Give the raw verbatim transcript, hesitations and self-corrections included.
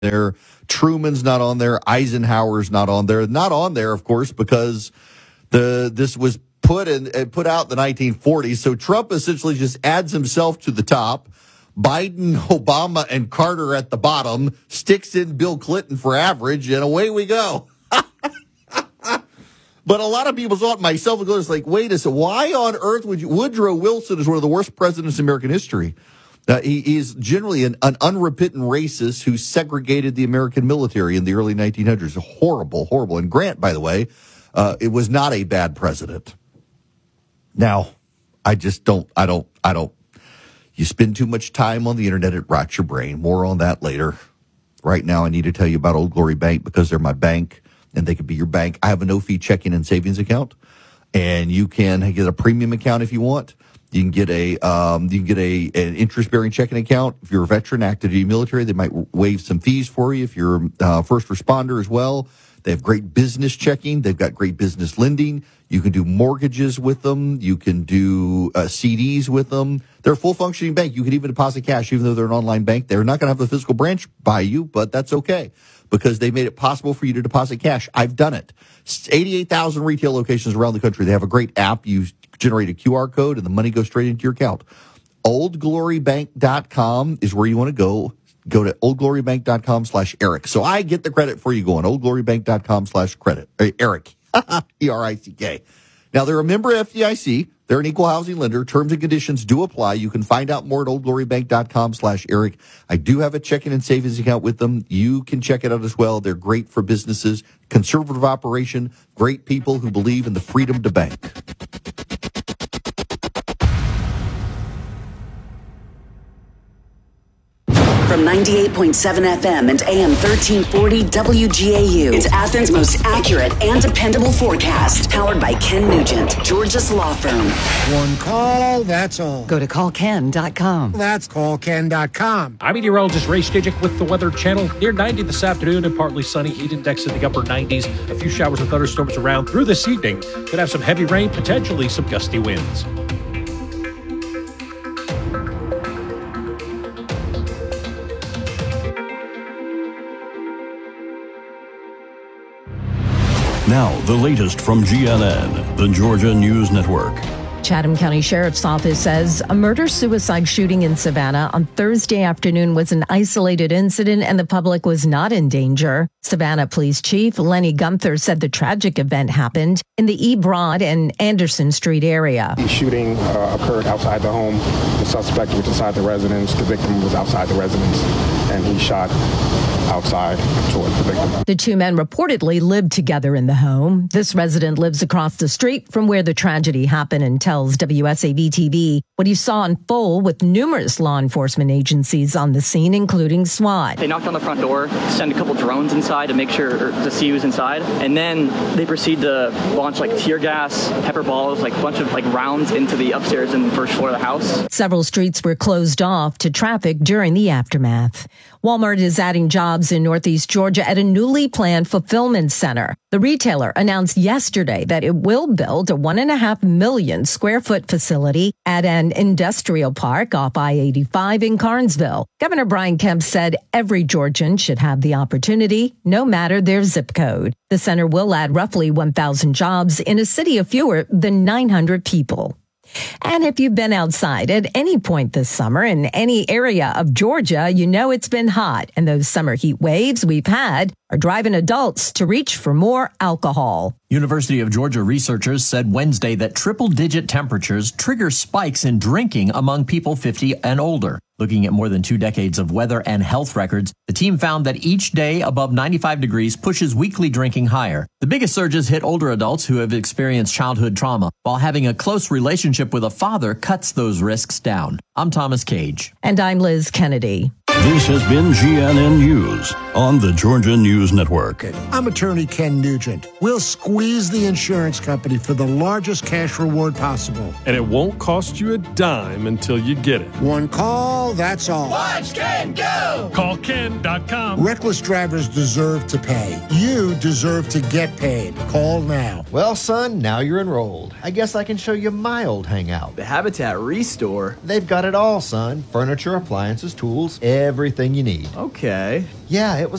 there. Truman's not on there. Eisenhower's not on there. Not on there, of course, because the this was put in put out in the nineteen forties. So Trump essentially just adds himself to the top. Biden, Obama, and Carter at the bottom, sticks in Bill Clinton for average, and away we go. But a lot of people saw it, myself included, like, wait a second, why on earth would you? Woodrow Wilson is one of the worst presidents in American history. Uh, he, he is generally an, an unrepentant racist who segregated the American military in the early nineteen hundreds. Horrible, horrible. And Grant, by the way, uh, it was not a bad president. Now, I just don't, I don't, I don't, you spend too much time on the internet, it rots your brain. More on that later. Right now, I need to tell you about Old Glory Bank because they're my bank and they could be your bank. I have a no-fee checking and savings account, and you can get a premium account if you want. You can get a um, you can get a an interest-bearing checking account. If you're a veteran, active duty military, they might waive some fees for you. If you're a uh, first responder as well, they have great business checking. They've got great business lending. You can do mortgages with them. You can do uh, C Ds with them. They're a full-functioning bank. You can even deposit cash, even though they're an online bank. They're not going to have the physical branch by you, but that's okay because they made it possible for you to deposit cash. I've done it. eighty-eight thousand retail locations around the country. They have a great app. You generate a Q R code, and the money goes straight into your account. old glory bank dot com is where you want to go. Go to old glory bank dot com slash Eric. So I get the credit for you going old glory bank dot com slash credit. Eric. E R I C K. Now, they're a member F D I C. They're an equal housing lender. Terms and conditions do apply. You can find out more at old glory bank dot com slash Eric. I do have a checking and savings account with them. You can check it out as well. They're great for businesses. Conservative operation. Great people who believe in the freedom to bank. From ninety-eight point seven F M and A M thirteen forty W G A U. It's Athens' most accurate and dependable forecast. Powered by Ken Nugent, Georgia's law firm. One call, that's all. Go to call ken dot com. That's call ken dot com. I'm meteorologist Ray Stijik with the Weather Channel. Near ninety this afternoon and partly sunny. Heat index in the upper nineties. A few showers and thunderstorms around through this evening. Could have some heavy rain, potentially some gusty winds. Now, the latest from G N N, the Georgia News Network. Chatham County Sheriff's Office says a murder-suicide shooting in Savannah on Thursday afternoon was an isolated incident and the public was not in danger. Savannah Police Chief Lenny Gunther said the tragic event happened in the E. Broad and Anderson Street area. The shooting uh, occurred outside the home. The suspect was inside the residence. The victim was outside the residence, and he shot outside towards the victim. The two men reportedly lived together in the home. This resident lives across the street from where the tragedy happened and tells W S A V T V what he saw unfold with numerous law enforcement agencies on the scene, including SWAT. They knocked on the front door, sent a couple drones inside to make sure or to see who's inside, and then they proceed to launch like tear gas, pepper balls, like a bunch of like rounds into the upstairs and first floor of the house. Several streets were closed off to traffic during the aftermath. Walmart is adding jobs in Northeast Georgia at a newly planned fulfillment center. The retailer announced yesterday that it will build a one and a half million square foot facility at an industrial park off I eighty-five in Carnesville. Governor Brian Kemp said every Georgian should have the opportunity, no matter their zip code. The center will add roughly one thousand jobs in a city of fewer than nine hundred people. And if you've been outside at any point this summer in any area of Georgia, you know it's been hot. And those summer heat waves we've had are driving adults to reach for more alcohol. University of Georgia researchers said Wednesday that triple-digit temperatures trigger spikes in drinking among people fifty and older. Looking at more than two decades of weather and health records, the team found that each day above ninety-five degrees pushes weekly drinking higher. The biggest surges hit older adults who have experienced childhood trauma, while having a close relationship with a father cuts those risks down. I'm Thomas Cage. And I'm Liz Kennedy. This has been G N N News on the Georgia News Network. I'm attorney Ken Nugent. We'll squeeze the insurance company for the largest cash reward possible. And it won't cost you a dime until you get it. One call, that's all. Watch Ken go! call ken dot com. Reckless drivers deserve to pay. You deserve to get paid. Call now. Well, son, now you're enrolled. I guess I can show you my old hangout. The Habitat Restore. They've got it all, son. Furniture, appliances, tools, everything you need. Okay. Yeah, it was